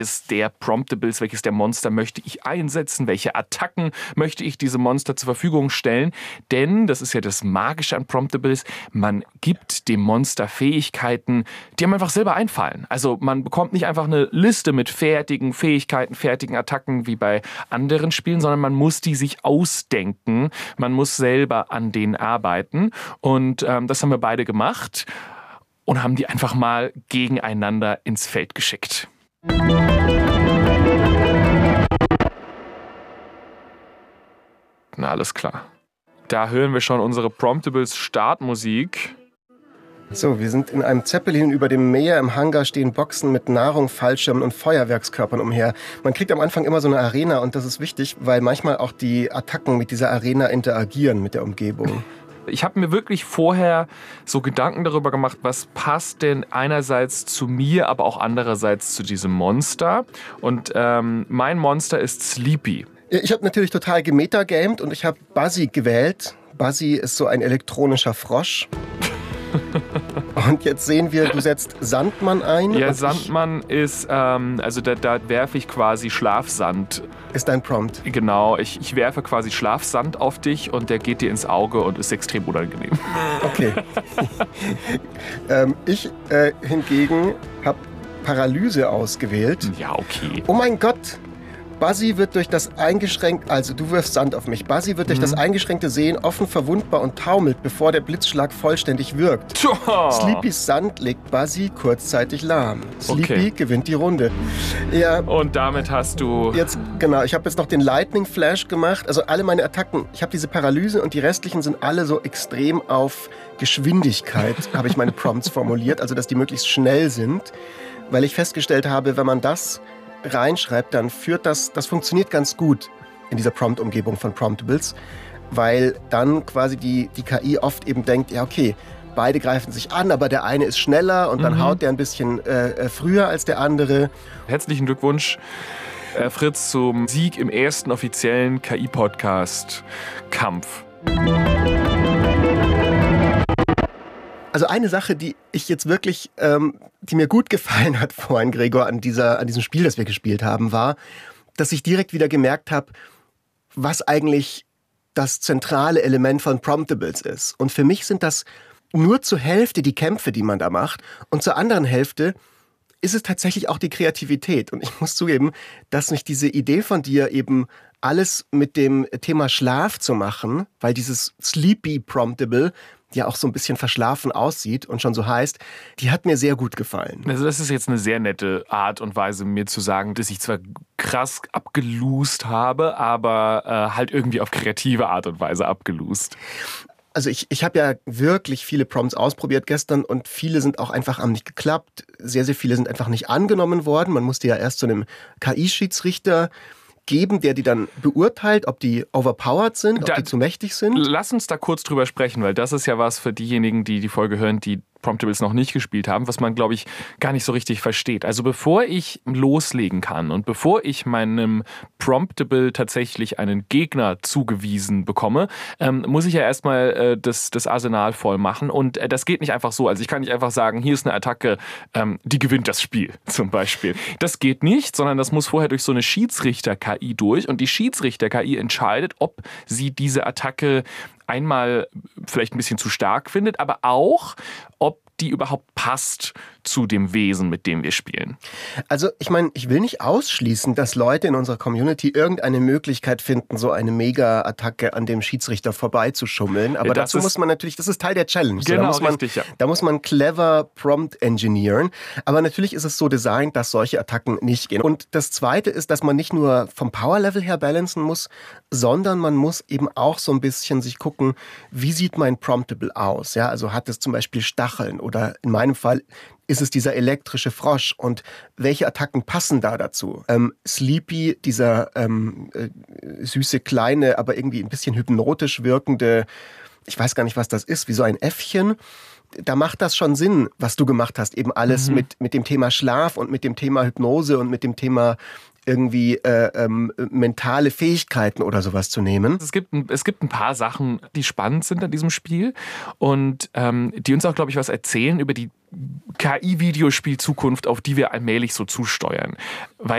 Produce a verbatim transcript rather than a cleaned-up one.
ist der Promptables, welches der Monster möchte ich einsetzen, welche Attacken möchte ich diesem Monster zur Verfügung stellen. Denn, das ist ja das Magische an Promptables, man gibt dem Monster Fähigkeiten, die einem einfach selber einfallen. Also man bekommt nicht einfach eine Liste mit fertigen Fähigkeiten, fertigen Attacken wie bei anderen Spielen, sondern man muss die sich ausdenken. Man muss selber an denen arbeiten. Und ähm, das haben wir beide gemacht und haben die einfach mal gegeneinander ins Feld geschickt. Na, alles klar. Da hören wir schon unsere Promptables Startmusik. So, wir sind in einem Zeppelin über dem Meer. Im Hangar stehen Boxen mit Nahrung, Fallschirmen und Feuerwerkskörpern umher. Man kriegt am Anfang immer so eine Arena und das ist wichtig, weil manchmal auch die Attacken mit dieser Arena interagieren mit der Umgebung. Ich habe mir wirklich vorher so Gedanken darüber gemacht, was passt denn einerseits zu mir, aber auch andererseits zu diesem Monster. Und ähm, mein Monster ist Sleepy. Ich habe natürlich total gemetagamed und ich habe Buzzy gewählt. Buzzy ist so ein elektronischer Frosch. Und jetzt sehen wir, du setzt Sandmann ein. Ja, Sandmann ist, ähm, also da, da werfe ich quasi Schlafsand. Ist dein Prompt. Genau, ich, ich werfe quasi Schlafsand auf dich und der geht dir ins Auge und ist extrem unangenehm. Okay. ähm, ich äh, hingegen habe Paralyse ausgewählt. Ja, okay. Oh mein Gott! Buzzy wird durch das eingeschränkte, also du wirfst Sand auf mich. Buzzy wird durch mhm. das eingeschränkte Sehen offen verwundbar und taumelt, bevor der Blitzschlag vollständig wirkt. Tja. Sleepys Sand legt Buzzy kurzzeitig lahm. Sleepy Okay. gewinnt die Runde. Ja, Und damit hast du... jetzt, genau, ich habe jetzt noch den Lightning Flash gemacht. Also alle meine Attacken, ich habe diese Paralyse und die restlichen sind alle so extrem auf Geschwindigkeit, habe ich meine Prompts formuliert. Also dass die möglichst schnell sind, weil ich festgestellt habe, wenn man das reinschreibt, dann führt das, das funktioniert ganz gut in dieser Prompt-Umgebung von Promptables, weil dann quasi die, die K I oft eben denkt, ja okay, beide greifen sich an, aber der eine ist schneller und dann Mhm. haut der ein bisschen äh, früher als der andere. Herzlichen Glückwunsch, äh, Fritz, zum Sieg im ersten offiziellen K I-Podcast Kampf. Also eine Sache, die ich jetzt wirklich, ähm, die mir gut gefallen hat vorhin, Gregor, an, dieser, an diesem Spiel, das wir gespielt haben, war, dass ich direkt wieder gemerkt habe, was eigentlich das zentrale Element von Promptables ist. Und für mich sind das nur zur Hälfte die Kämpfe, die man da macht. Und zur anderen Hälfte ist es tatsächlich auch die Kreativität. Und ich muss zugeben, dass mich diese Idee von dir eben alles mit dem Thema Schlaf zu machen, weil dieses Sleepy Promptable ja auch so ein bisschen verschlafen aussieht und schon so heißt, die hat mir sehr gut gefallen. Also das ist jetzt eine sehr nette Art und Weise, mir zu sagen, dass ich zwar krass abgeloost habe, aber äh, halt irgendwie auf kreative Art und Weise abgeloost. Also ich, ich habe ja wirklich viele Prompts ausprobiert gestern und viele sind auch einfach am nicht geklappt. Sehr, sehr viele sind einfach nicht angenommen worden. Man musste ja erst zu einem K I-Schiedsrichter geben, der die dann beurteilt, ob die overpowered sind, ob Da- die zu mächtig sind. Lass uns da kurz drüber sprechen, weil das ist ja was für diejenigen, die die Folge hören, die Promptables noch nicht gespielt haben, was man, glaube ich, gar nicht so richtig versteht. Also bevor ich loslegen kann und bevor ich meinem Promptable tatsächlich einen Gegner zugewiesen bekomme, ähm, muss ich ja erstmal äh, das, das Arsenal voll machen. Und äh, das geht nicht einfach so. Also ich kann nicht einfach sagen, hier ist eine Attacke, ähm, die gewinnt das Spiel zum Beispiel. Das geht nicht, sondern das muss vorher durch so eine Schiedsrichter-K I durch. Und die Schiedsrichter-K I entscheidet, ob sie diese Attacke einmal vielleicht ein bisschen zu stark findet, aber auch, ob die überhaupt passt zu dem Wesen, mit dem wir spielen. Also ich meine, ich will nicht ausschließen, dass Leute in unserer Community irgendeine Möglichkeit finden, so eine Mega-Attacke an dem Schiedsrichter vorbeizuschummeln. Aber Ja, das dazu ist- muss man natürlich, das ist Teil der Challenge. Genau, da muss man, richtig, ja. Da muss man clever prompt engineeren. Aber natürlich ist es so designt, dass solche Attacken nicht gehen. Und das Zweite ist, dass man nicht nur vom Power-Level her balancen muss, sondern man muss eben auch so ein bisschen sich gucken, wie sieht mein Promptable aus? Ja, also hat es zum Beispiel Stacheln oder in meinem Fall ist es dieser elektrische Frosch und welche Attacken passen da dazu? Ähm, Sleepy, dieser ähm, äh, süße, kleine, aber irgendwie ein bisschen hypnotisch wirkende, ich weiß gar nicht, was das ist, wie so ein Äffchen. Da macht das schon Sinn, was du gemacht hast. Eben alles Mhm. mit, mit dem Thema Schlaf und mit dem Thema Hypnose und mit dem Thema irgendwie äh, ähm, mentale Fähigkeiten oder sowas zu nehmen. Es gibt, ein- es gibt ein paar Sachen, die spannend sind an diesem Spiel und ähm, die uns auch, glaube ich, was erzählen über die K I-Videospiel-Zukunft, auf die wir allmählich so zusteuern. Weil